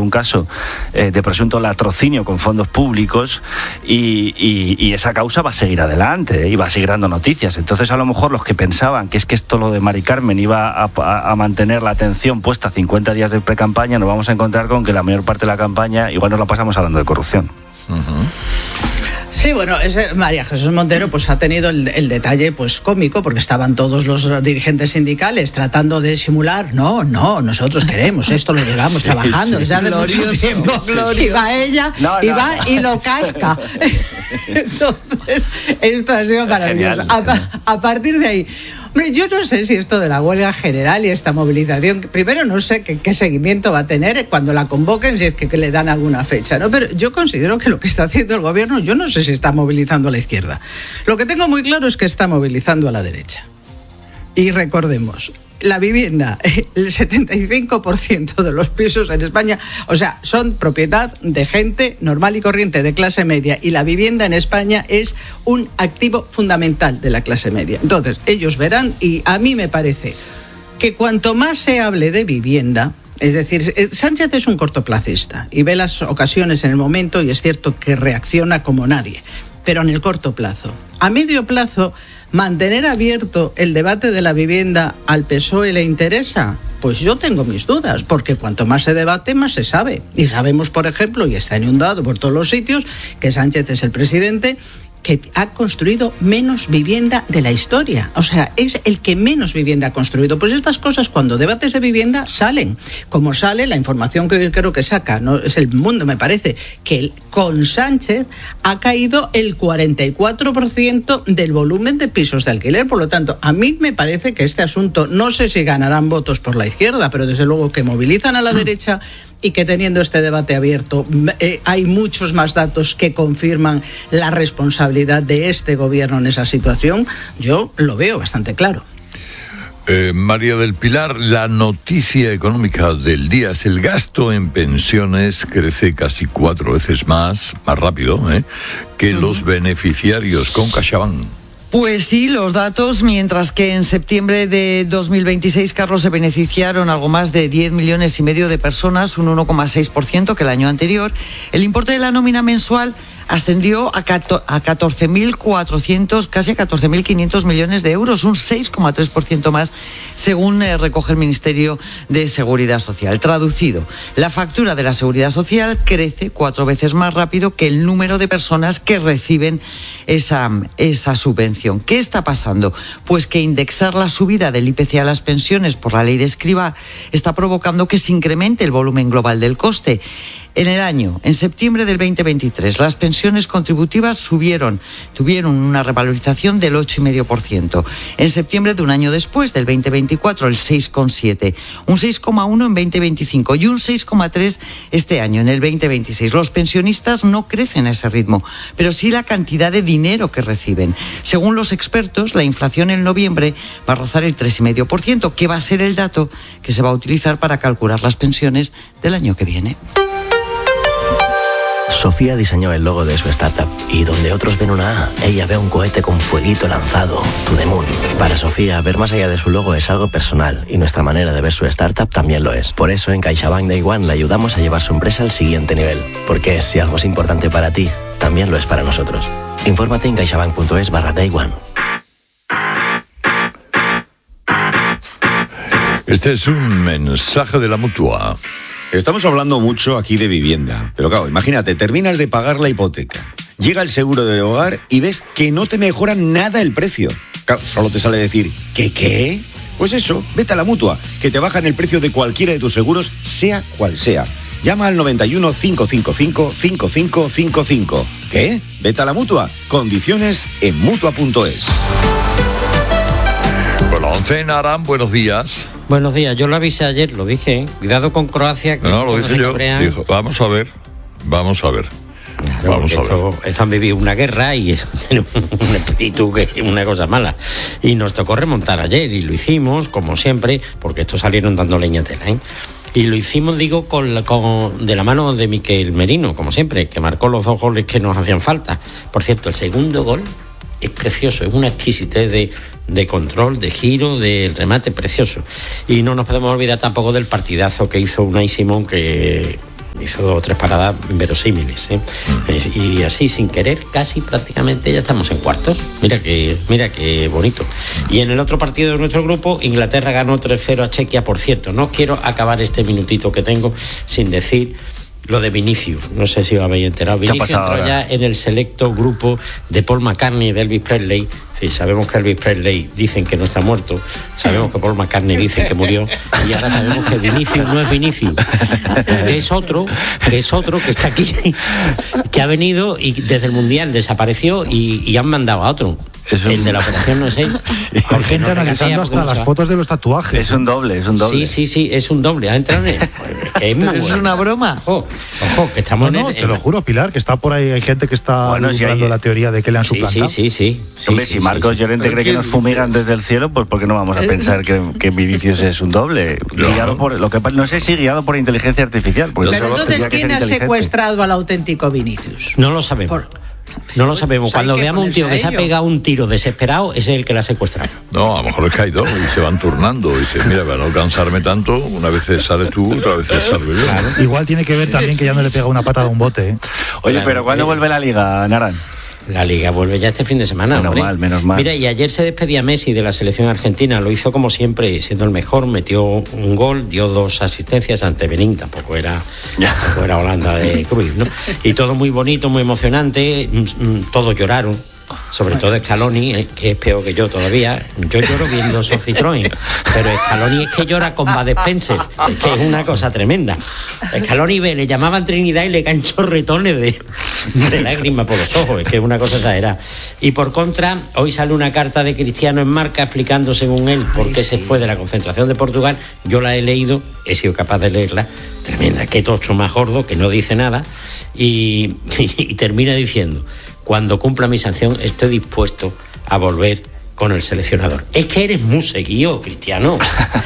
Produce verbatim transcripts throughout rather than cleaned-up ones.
un caso eh, de presunto latrocinio con fondos públicos y, y, y esa causa va a seguir adelante, ¿eh? Y va a seguir dando noticias. Entonces, a lo mejor los que pensaban que es que esto lo de Mari Carmen iba a, a, a mantener la atención puesta cincuenta días de pre-campaña, nos vamos a encontrar con que la mayor parte de la campaña igual nos la pasamos hablando de corrupción. Uh-huh. Sí, bueno, ese María Jesús Montero pues ha tenido el, el detalle pues cómico, porque estaban todos los dirigentes sindicales tratando de simular, no, no, nosotros queremos esto, lo llevamos sí, trabajando desde sí, hace mucho tiempo. Y va ella no, y no, va no. y lo casca. Entonces, esto ha sido maravilloso. A, a partir de ahí, yo no sé si esto de la huelga general y esta movilización, primero no sé qué, qué seguimiento va a tener cuando la convoquen, si es que, que le dan alguna fecha, ¿no? Pero yo considero que lo que está haciendo el gobierno, yo no sé si está movilizando a la izquierda. Lo que tengo muy claro es que está movilizando a la derecha. Y recordemos, la vivienda, el setenta y cinco por ciento de los pisos en España, o sea, son propiedad de gente normal y corriente, de clase media, y la vivienda en España es un activo fundamental de la clase media. Entonces, ellos verán, y a mí me parece que cuanto más se hable de vivienda, es decir, Sánchez es un cortoplacista y ve las ocasiones en el momento, y es cierto que reacciona como nadie, pero en el corto plazo. A medio plazo, ¿mantener abierto el debate de la vivienda al P S O E le interesa? Pues yo tengo mis dudas, porque cuanto más se debate, más se sabe. Y sabemos, por ejemplo, y está inundado por todos los sitios, que Sánchez es el presidente que ha construido menos vivienda de la historia. O sea, es el que menos vivienda ha construido. Pues estas cosas, cuando debates de vivienda, salen. Como sale la información que creo que saca, no es El Mundo, me parece, que con Sánchez ha caído el cuarenta y cuatro por ciento del volumen de pisos de alquiler. Por lo tanto, a mí me parece que este asunto, no sé si ganarán votos por la izquierda, pero desde luego que movilizan a la derecha, y que teniendo este debate abierto eh, hay muchos más datos que confirman la responsabilidad de este gobierno en esa situación. Yo lo veo bastante claro. Eh, María del Pilar, la noticia económica del día es el gasto en pensiones crece casi cuatro veces más, más rápido, ¿eh? que uh-huh. los beneficiarios con CaixaBank. Pues sí, los datos, mientras que en septiembre de dos mil veintiséis, Carlos, se beneficiaron algo más de diez millones y medio de personas, un uno coma seis por ciento que el año anterior. El importe de la nómina mensual ascendió a catorce mil cuatrocientos, casi a catorce mil quinientos millones de euros, un seis coma tres por ciento más, según eh, recoge el Ministerio de Seguridad Social. Traducido, la factura de la Seguridad Social crece cuatro veces más rápido que el número de personas que reciben esa, esa subvención. ¿Qué está pasando? Pues que indexar la subida del I P C a las pensiones por la ley de Escrivá está provocando que se incremente el volumen global del coste. En el año, en septiembre del veinte veintitrés, las pensiones contributivas subieron, tuvieron una revalorización del ocho coma cinco por ciento. En septiembre de un año después, del veinte veinticuatro, el seis coma siete por ciento, un seis coma uno por ciento en veinte veinticinco y un seis coma tres por ciento este año, en el veinte veintiséis. Los pensionistas no crecen a ese ritmo, pero sí la cantidad de dinero que reciben. Según los expertos, la inflación en noviembre va a rozar el tres coma cinco por ciento, que va a ser el dato que se va a utilizar para calcular las pensiones del año que viene. Sofía diseñó el logo de su startup y donde otros ven una A, ella ve un cohete con fueguito lanzado, To The Moon. Para Sofía, ver más allá de su logo es algo personal y nuestra manera de ver su startup también lo es. Por eso en CaixaBank Day One le ayudamos a llevar su empresa al siguiente nivel. Porque si algo es importante para ti, también lo es para nosotros. Infórmate en caixabank.es barra Day One. Este es un mensaje de la Mutua. Estamos hablando mucho aquí de vivienda, pero claro, imagínate, terminas de pagar la hipoteca, llega el seguro del hogar y ves que no te mejoran nada el precio. Claro, solo te sale decir, ¿qué qué? Pues eso, vete a la Mutua, que te bajan el precio de cualquiera de tus seguros, sea cual sea. Llama al noventa y uno, cinco cinco cinco, cinco cinco cinco cinco. ¿Qué? Vete a la Mutua. Condiciones en mutua punto es. Con la oncena, Aram, buenos días. Buenos días, yo lo avisé ayer, lo dije, ¿eh? Cuidado con Croacia. Que no, lo dije yo, dijo, vamos a ver, vamos a ver. Claro, vamos a esto, ver. Esto han vivido una guerra y tiene un espíritu que es una cosa mala. Y nos tocó remontar ayer y lo hicimos, como siempre, porque estos salieron dando leña a tela, ¿eh? Y lo hicimos, digo, con, con de la mano de Miquel Merino, como siempre, que marcó los dos goles que nos hacían falta. Por cierto, el segundo gol es precioso, es una exquisitez de, de control, de giro, de remate precioso. Y no nos podemos olvidar tampoco del partidazo que hizo Unai Simón, que dos o tres paradas verosímiles, ¿eh? Uh-huh. Y así, sin querer, casi prácticamente ya estamos en cuartos. Mira que, mira que bonito. Y en el otro partido de nuestro grupo, Inglaterra ganó tres cero a Chequia. Por cierto, no quiero acabar este minutito que tengo sin decir lo de Vinicius. No sé si os habéis enterado. Vinicius entró ahora ya en el selecto grupo de Paul McCartney y de Elvis Presley. Sí, sabemos que Elvis Presley dicen que no está muerto, sabemos que Paul McCartney dicen que murió, y ahora sabemos que Vinicius no es Vinicius, que es otro, que es otro que está aquí, que ha venido y desde el Mundial desapareció y, y han mandado a otro. Un... El de la operación no sé. Sí. Hay gente analizando hasta las fotos de los tatuajes. Es un doble, es un doble. Sí, sí, sí, es un doble. ¿Ha entrado en el... es, muy ¿Es una broma? Ojo, ojo, que estamos no, no, en el... te lo juro, Pilar, que está por ahí, hay gente que está bueno, si hay... la teoría de que le han suplantado. Sí, sí, sí. sí. Hombre, sí, si sí, Marcos sí, Llorente cree que nos fumigan desde el cielo, pues ¿por qué no vamos a pensar que, que Vinicius es un doble? No, guiado no. por lo que no sé si guiado por inteligencia artificial. Pero entonces, ¿quién ha secuestrado al auténtico Vinicius? No lo sabemos. Por... No lo sabemos. Cuando veamos un tío que se ha pegado un tiro desesperado, ese es el que la ha secuestrado. No, a lo mejor es que hay dos y se van turnando. Y dice, mira, para no cansarme tanto, una vez sale tú, otra vez salgo yo. Claro. Igual tiene que ver también que ya no le pega una patada a un bote, ¿eh? Oye, claro, pero ¿cuándo vuelve la Liga, Naran? La Liga vuelve ya este fin de semana. Menos hombre. mal, menos mal. Mira, y ayer se despedía Messi de la selección argentina, lo hizo como siempre, siendo el mejor, metió un gol, dio dos asistencias ante Benín, tampoco era, tampoco era Holanda de Cruyff, ¿no? Y todo muy bonito, muy emocionante, todos lloraron. Sobre todo Scaloni, eh, que es peor que yo todavía. Yo lloro viendo So Citroën, pero Scaloni es que llora con Bud Spencer, es que es una cosa tremenda. Scaloni ve, le llamaban Trinidad y le caen chorretones de, de lágrimas por los ojos, es que es una cosa exagerada. Y por contra, hoy sale una carta de Cristiano en Marca explicando, según él, por qué se fue de la concentración de Portugal. Yo la he leído, he sido capaz de leerla, tremenda, qué tocho más gordo, que no dice nada, y, y, y termina diciendo: cuando cumpla mi sanción estoy dispuesto a volver con el seleccionador. Es que eres muy seguido, Cristiano.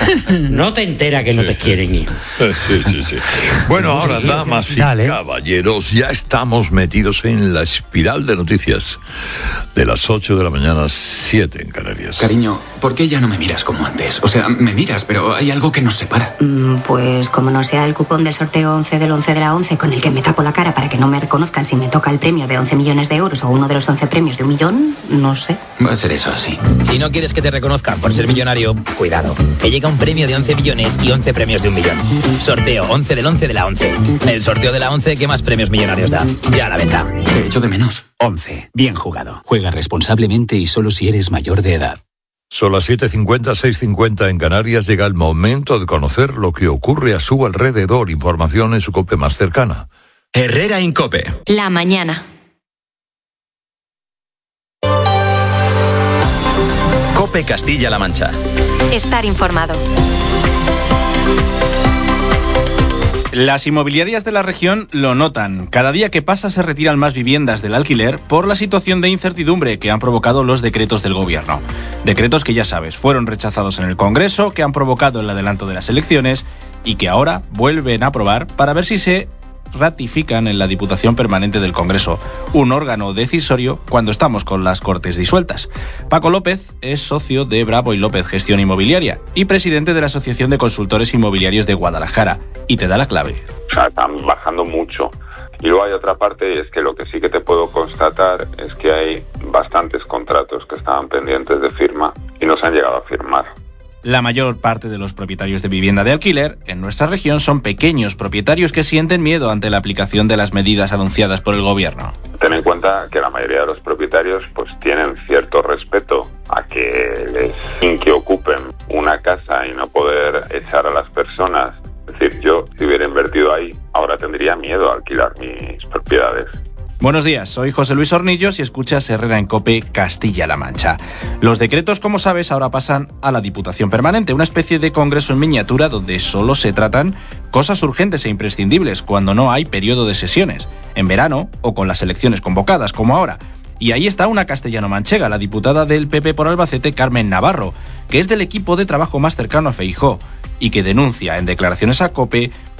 No te enteras que no te quieren, hijo. Sí, sí, sí. Bueno, ahora, damas y Dale. caballeros, ya estamos metidos en la espiral de noticias de las ocho de la mañana, siete en Canarias. Cariño, ¿por qué ya no me miras como antes? O sea, me miras, pero hay algo que nos separa. Mm, pues como no sea el cupón del sorteo once del once de la once con el que me tapo la cara para que no me reconozcan si me toca el premio de once millones de euros o uno de los once premios de un millón, no sé. Va a ser eso, sí. Si no quieres que te reconozcan por ser millonario, cuidado, que llega un premio de once millones y once premios de un millón. Sorteo once del once de la once. El sorteo de la once que más premios millonarios da. Ya a la venta. Te echo de menos. once. Bien jugado. Juega responsablemente y solo si eres mayor de edad. Son las siete cincuenta, seis cincuenta en Canarias. Llega el momento de conocer lo que ocurre a su alrededor. Información en su COPE más cercana. Herrera en COPE. La mañana. COPE Castilla-La Mancha. Estar informado. Las inmobiliarias de la región lo notan. Cada día que pasa se retiran más viviendas del alquiler por la situación de incertidumbre que han provocado los decretos del gobierno. Decretos que, ya sabes, fueron rechazados en el Congreso, que han provocado el adelanto de las elecciones y que ahora vuelven a aprobar para ver si se ratifican en la Diputación Permanente del Congreso, un órgano decisorio cuando estamos con las Cortes disueltas. Paco López es socio de Bravo y López Gestión Inmobiliaria y presidente de la Asociación de Consultores Inmobiliarios de Guadalajara, y te da la clave. O sea, están bajando mucho. Y luego hay otra parte, y es que lo que sí que te puedo constatar es que hay bastantes contratos que estaban pendientes de firma y no se han llegado a firmar. La mayor parte de los propietarios de vivienda de alquiler en nuestra región son pequeños propietarios que sienten miedo ante la aplicación de las medidas anunciadas por el gobierno. Ten en cuenta que la mayoría de los propietarios pues tienen cierto respeto a que les sin que ocupen una casa y no poder echar a las personas. Es decir, yo si hubiera invertido ahí, ahora tendría miedo a alquilar mis propiedades. Buenos días, soy José Luis Hornillos y escuchas Herrera en COPE Castilla-La Mancha. Los decretos, como sabes, ahora pasan a la Diputación Permanente, una especie de congreso en miniatura donde solo se tratan cosas urgentes e imprescindibles cuando no hay periodo de sesiones, en verano o con las elecciones convocadas, como ahora. Y ahí está una castellano-manchega, la diputada del P P por Albacete, Carmen Navarro, que es del equipo de trabajo más cercano a Feijóo y que denuncia en declaraciones a COPE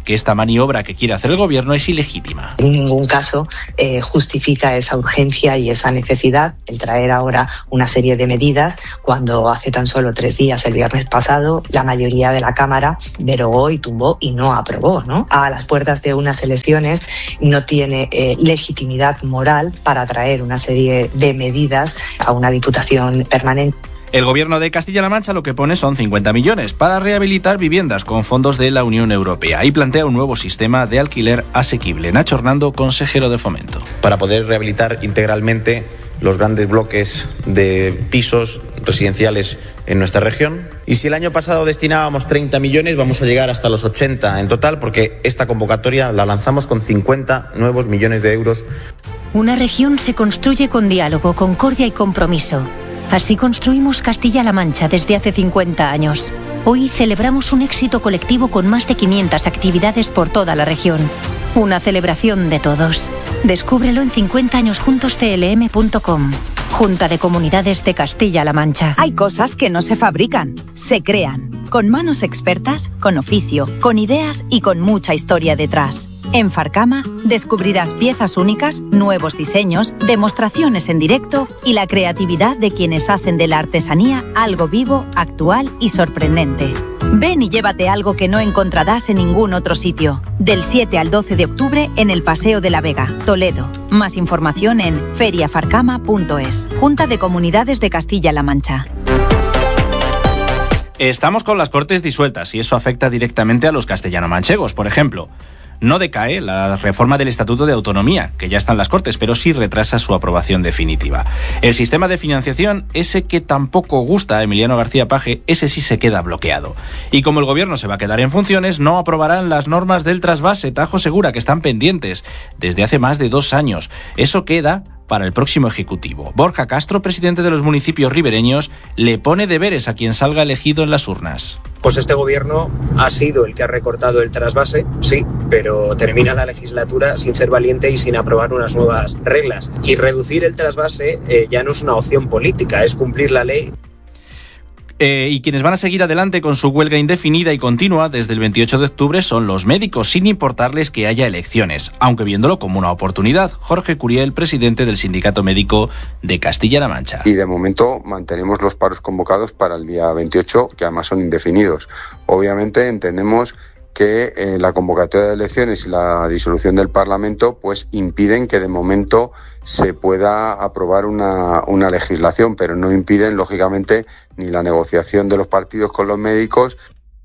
que esta maniobra que quiere hacer el gobierno es ilegítima. En ningún caso eh, justifica esa urgencia y esa necesidad el traer ahora una serie de medidas cuando hace tan solo tres días, el viernes pasado, la mayoría de la Cámara derogó y tumbó y no aprobó, ¿no? A las puertas de unas elecciones no tiene eh, legitimidad moral para traer una serie de medidas a una diputación permanente. El gobierno de Castilla-La Mancha lo que pone son cincuenta millones para rehabilitar viviendas con fondos de la Unión Europea y plantea un nuevo sistema de alquiler asequible. Nacho Hernando, consejero de Fomento. Para poder rehabilitar integralmente los grandes bloques de pisos residenciales en nuestra región. Y si el año pasado destinábamos treinta millones, vamos a llegar hasta los ochenta en total, porque esta convocatoria la lanzamos con cincuenta nuevos millones de euros. Una región se construye con diálogo, concordia y compromiso. Así construimos Castilla-La Mancha desde hace cincuenta años. Hoy celebramos un éxito colectivo con más de quinientas actividades por toda la región. Una celebración de todos. Descúbrelo en cincuenta años juntos c l m punto com. Junta de Comunidades de Castilla-La Mancha. Hay cosas que no se fabrican, se crean. Con manos expertas, con oficio, con ideas y con mucha historia detrás. En Farcama descubrirás piezas únicas, nuevos diseños, demostraciones en directo y la creatividad de quienes hacen de la artesanía algo vivo, actual y sorprendente. Ven y llévate algo que no encontrarás en ningún otro sitio. Del siete al doce de octubre en el Paseo de la Vega, Toledo. Más información en feria farcama punto es. Junta de Comunidades de Castilla-La Mancha. Estamos con las Cortes disueltas y eso afecta directamente a los castellano-manchegos. Por ejemplo, no decae la reforma del Estatuto de Autonomía, que ya está en las Cortes, pero sí retrasa su aprobación definitiva. El sistema de financiación, ese que tampoco gusta a Emiliano García Paje, ese sí se queda bloqueado. Y como el gobierno se va a quedar en funciones, no aprobarán las normas del trasvase. Tajo asegura que están pendientes desde hace más de dos años. Eso queda para el próximo Ejecutivo. Borja Castro, presidente de los municipios ribereños, le pone deberes a quien salga elegido en las urnas. Pues este gobierno ha sido el que ha recortado el trasvase, sí, pero termina la legislatura sin ser valiente y sin aprobar unas nuevas reglas. Y reducir el trasvase eh, ya no es una opción política, es cumplir la ley. Eh, y quienes van a seguir adelante con su huelga indefinida y continua desde el veintiocho de octubre son los médicos, sin importarles que haya elecciones, aunque viéndolo como una oportunidad. Jorge Curiel, presidente del Sindicato Médico de Castilla-La Mancha. Y de momento mantenemos los paros convocados para el día veintiocho, que además son indefinidos. Obviamente entendemos que eh, la convocatoria de elecciones y la disolución del Parlamento pues impiden que de momento se pueda aprobar una, una legislación, pero no impiden, lógicamente, ni la negociación de los partidos con los médicos.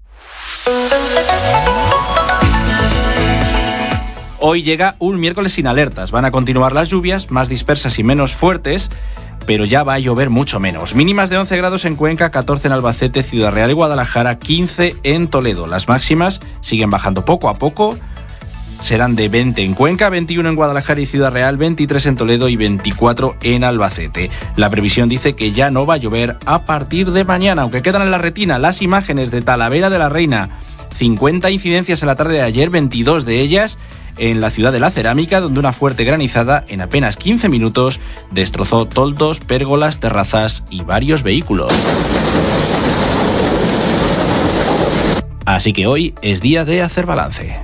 Hoy llega un miércoles sin alertas. Van a continuar las lluvias, más dispersas y menos fuertes, pero ya va a llover mucho menos. Mínimas de once grados en Cuenca, catorce en Albacete, Ciudad Real y Guadalajara, quince en Toledo. Las máximas siguen bajando poco a poco. Serán de veinte en Cuenca, veintiuno en Guadalajara y Ciudad Real, veintitrés en Toledo y veinticuatro en Albacete. La previsión dice que ya no va a llover a partir de mañana, aunque quedan en la retina las imágenes de Talavera de la Reina. cincuenta incidencias en la tarde de ayer, veintidós de ellas en la ciudad de la Cerámica, donde una fuerte granizada en apenas quince minutos destrozó toldos, pérgolas, terrazas y varios vehículos. Así que hoy es día de hacer balance.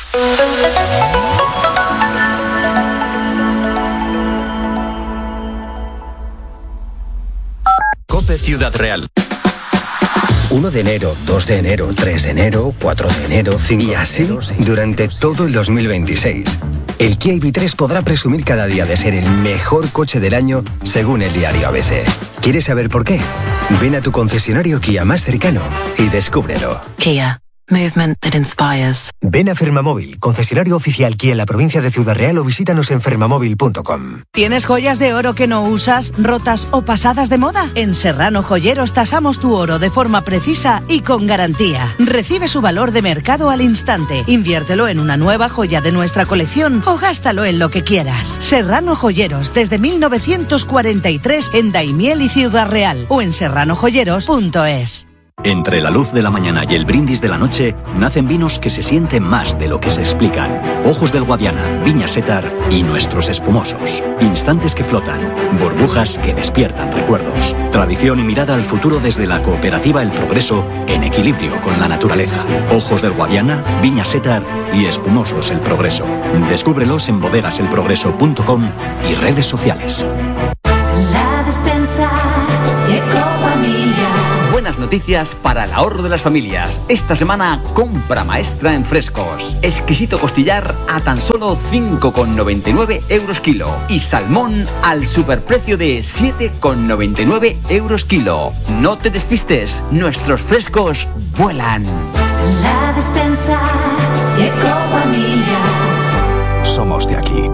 COPE Ciudad Real. uno de enero, dos de enero, tres de enero, cuatro de enero, cinco y así de enero, durante todo el dos mil veintiséis. El Kia I V tres podrá presumir cada día de ser el mejor coche del año según el diario A B C. ¿Quieres saber por qué? Ven a tu concesionario Kia más cercano y descúbrelo. Kia. Movement that inspires. Ven a Fermamóvil, concesionario oficial Kia en la provincia de Ciudad Real o visítanos en fermamóvil punto com. ¿Tienes joyas de oro que no usas, rotas o pasadas de moda? En Serrano Joyeros tasamos tu oro de forma precisa y con garantía. Recibe su valor de mercado al instante. Inviértelo en una nueva joya de nuestra colección o gástalo en lo que quieras. Serrano Joyeros desde mil novecientos cuarenta y tres en Daimiel y Ciudad Real o en serrano joyeros punto es. Entre la luz de la mañana y el brindis de la noche, nacen vinos que se sienten más de lo que se explican. Ojos del Guadiana, Viña Setar y nuestros espumosos. Instantes que flotan, burbujas que despiertan recuerdos. Tradición y mirada al futuro desde la cooperativa El Progreso, en equilibrio con la naturaleza. Ojos del Guadiana, Viña Setar y espumosos El Progreso. Descúbrelos en bodegas el progreso punto com y redes sociales. La despensa Ecofamilia. Buenas noticias para el ahorro de las familias. Esta semana, compra maestra en frescos. Exquisito costillar a tan solo cinco con noventa y nueve euros kilo. Y salmón al superprecio de siete con noventa y nueve euros kilo. No te despistes, nuestros frescos vuelan. La despensa Ecofamilia. Somos de aquí.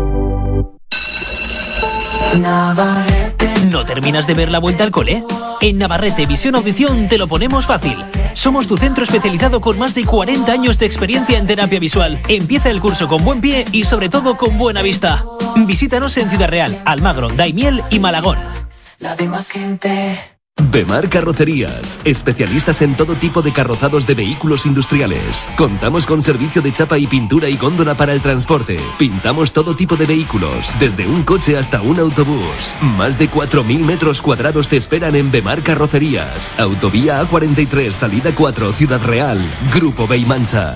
Navarrete. ¿No terminas de ver la vuelta al cole? En Navarrete Visión Audición te lo ponemos fácil. Somos tu centro especializado con más de cuarenta años de experiencia en terapia visual. Empieza el curso con buen pie y sobre todo con buena vista. Visítanos en Ciudad Real, Almagro, Daimiel y Malagón. La demás gente. Bemar Carrocerías, especialistas en todo tipo de carrozados de vehículos industriales. Contamos con servicio de chapa y pintura y góndola para el transporte. Pintamos todo tipo de vehículos, desde un coche hasta un autobús. Más de cuatro mil metros cuadrados te esperan en Bemar Carrocerías. Autovía A cuarenta y tres, salida cuatro, Ciudad Real. Grupo Beimancha.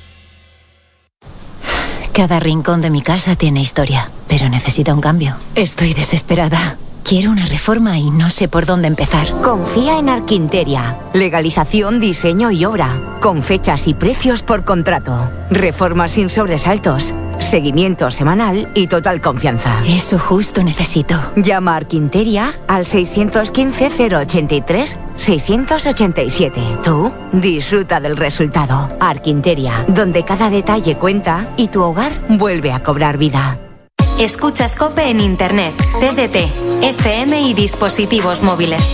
Cada rincón de mi casa tiene historia, pero necesita un cambio. Estoy desesperada. Quiero una reforma y no sé por dónde empezar. Confía en Arquinteria. Legalización, diseño y obra. Con fechas y precios por contrato. Reformas sin sobresaltos. Seguimiento semanal y total confianza. Eso justo necesito. Llama a Arquinteria al seis uno cinco, cero ochenta y tres, seiscientos ochenta y siete. Tú disfruta del resultado. Arquinteria, donde cada detalle cuenta y tu hogar vuelve a cobrar vida. Escuchas COPE en Internet, T D T, F M y dispositivos móviles.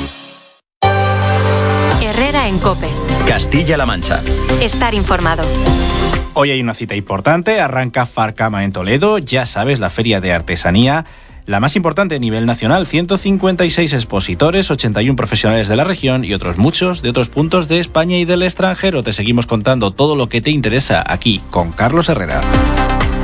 Herrera en COPE. Castilla-La Mancha. Estar informado. Hoy hay una cita importante, arranca Farcama en Toledo, ya sabes, la feria de artesanía, la más importante a nivel nacional, ciento cincuenta y seis expositores, ochenta y uno profesionales de la región y otros muchos de otros puntos de España y del extranjero. Te seguimos contando todo lo que te interesa aquí con Carlos Herrera.